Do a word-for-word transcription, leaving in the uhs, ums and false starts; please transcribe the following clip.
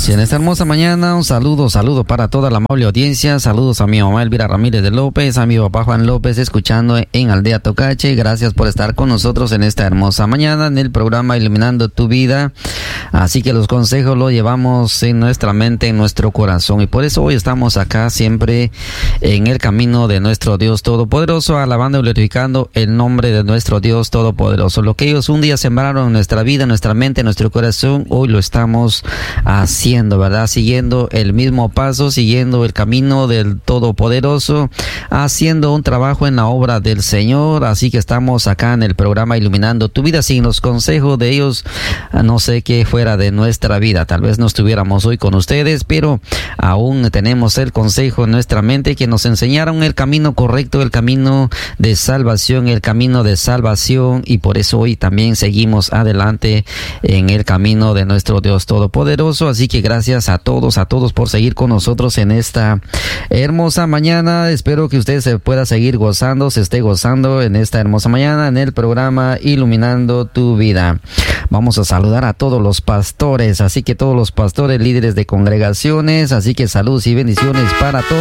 Sí, en esta hermosa mañana, un saludo, saludo para toda la amable audiencia. Saludos a mi mamá Elvira Ramírez de López, a mi papá Juan López, escuchando en Aldea Tocache. Gracias por estar con nosotros en esta hermosa mañana en el programa Iluminando tu Vida. Así que los consejos los llevamos en nuestra mente, en nuestro corazón. Y por eso hoy estamos acá siempre en el camino de nuestro Dios Todopoderoso, alabando y glorificando el nombre de nuestro Dios Todopoderoso. Lo que ellos un día sembraron en nuestra vida, en nuestra mente, en nuestro corazón, hoy lo estamos haciendo, ¿verdad? Siguiendo el mismo paso, siguiendo el camino del Todopoderoso, haciendo un trabajo en la obra del Señor. Así que estamos acá en el programa Iluminando tu Vida. Sin los consejos de ellos, no sé qué fuera de nuestra vida. Tal vez no estuviéramos hoy con ustedes, pero aún tenemos el consejo en nuestra mente que nos enseñaron el camino correcto, el camino de salvación, el camino de salvación, y por eso hoy también seguimos adelante en el camino de nuestro Dios Todopoderoso. Así que gracias a todos, a todos por seguir con nosotros en esta hermosa mañana. Espero que usted se pueda seguir gozando, se esté gozando en esta hermosa mañana en el programa Iluminando tu Vida. Vamos a saludar a todos los pastores, así que todos los pastores, líderes de congregaciones, así que saludos y bendiciones para todos.